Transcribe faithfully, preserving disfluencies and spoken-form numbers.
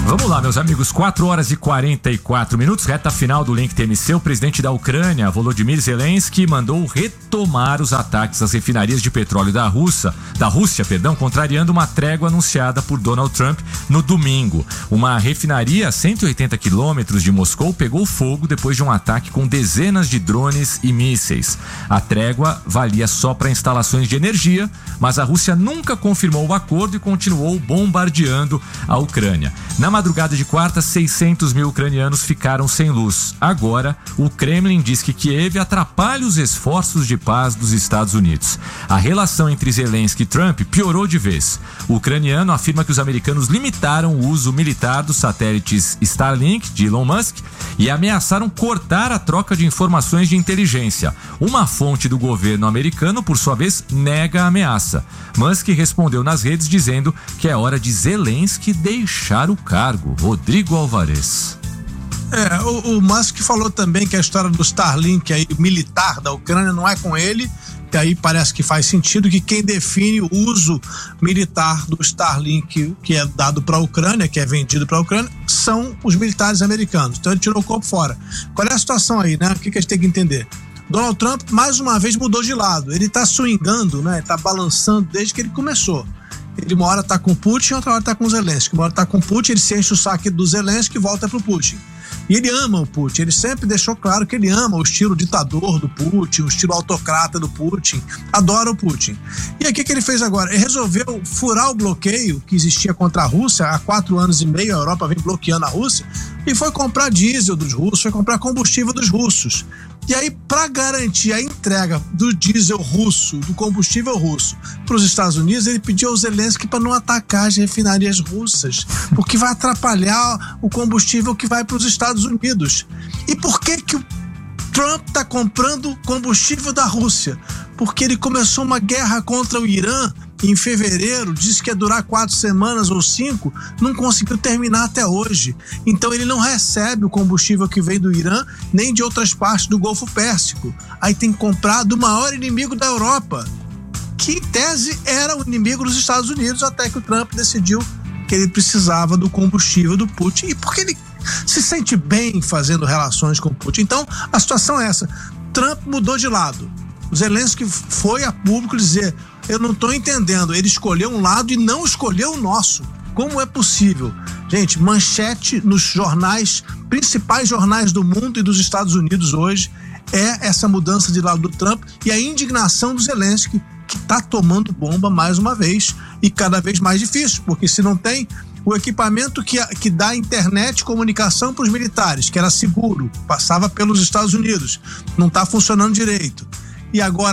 Vamos lá, meus amigos, quatro horas e quarenta e quatro minutos, reta final do Link T M C. O presidente da Ucrânia, Volodymyr Zelensky, mandou retomar os ataques às refinarias de petróleo da Rússia, da Rússia, perdão, contrariando uma trégua anunciada por Donald Trump no domingo. Uma refinaria a cento e oitenta quilômetros de Moscou pegou fogo depois de um ataque com dezenas de drones e mísseis. A trégua valia só para instalações de energia, mas a Rússia nunca confirmou o acordo e continuou bombardeando a Ucrânia. Na madrugada de quarta, seiscentos mil ucranianos ficaram sem luz. Agora, o Kremlin diz que Kiev atrapalha os esforços de paz dos Estados Unidos. A relação entre Zelensky e Trump piorou de vez. O ucraniano afirma que os americanos limitaram o uso militar dos satélites Starlink de Elon Musk e ameaçaram cortar a troca de informações de inteligência. Uma fonte do governo americano, por sua vez, nega a ameaça. Musk respondeu nas redes dizendo que é hora de Zelensky deixar o cargo. Rodrigo Alvarez. É, o, o Musk falou também que a história do Starlink aí, militar da Ucrânia não é com ele, que aí parece que faz sentido que quem define o uso militar do Starlink que é dado para a Ucrânia, que é vendido para a Ucrânia, são os militares americanos. Então ele tirou o corpo fora. Qual é a situação aí, né? O que, que a gente tem que entender? Donald Trump mais uma vez mudou de lado. Ele tá swingando, né? Ele tá balançando desde que ele começou. Ele uma hora tá com o Putin, outra hora tá com o Zelensky. Uma hora tá com o Putin, ele se enche o saco do Zelensky e volta pro Putin. E ele ama o Putin, ele sempre deixou claro que ele ama o estilo ditador do Putin, o estilo autocrata do Putin, adora o Putin. E aí o que, que ele fez agora? Ele resolveu furar o bloqueio que existia contra a Rússia. Há quatro anos e meio a Europa vem bloqueando a Rússia e foi comprar diesel dos russos, foi comprar combustível dos russos. E aí, para garantir a entrega do diesel russo, do combustível russo, para os Estados Unidos, ele pediu ao Zelensky para não atacar as refinarias russas, porque vai atrapalhar o combustível que vai para os Estados Unidos. E por que que o Trump está comprando combustível da Rússia? Porque ele começou uma guerra contra o Irã em fevereiro, disse que ia durar quatro semanas ou cinco, não conseguiu terminar até hoje. Então ele não recebe o combustível que vem do Irã, nem de outras partes do Golfo Pérsico. Aí tem que comprar do maior inimigo da Europa, que em tese era o inimigo dos Estados Unidos, até que o Trump decidiu que ele precisava do combustível do Putin, e porque ele se sente bem fazendo relações com o Putin. Então a situação é essa. Trump mudou de lado. O Zelensky foi a público dizer: eu não estou entendendo, ele escolheu um lado e não escolheu o nosso. Como é possível? Gente, manchete nos jornais, principais jornais do mundo e dos Estados Unidos hoje, é essa mudança de lado do Trump e a indignação do Zelensky, que está tomando bomba mais uma vez e cada vez mais difícil, porque se não tem o equipamento que, que dá internet e comunicação para os militares, que era seguro, passava pelos Estados Unidos, não está funcionando direito. E agora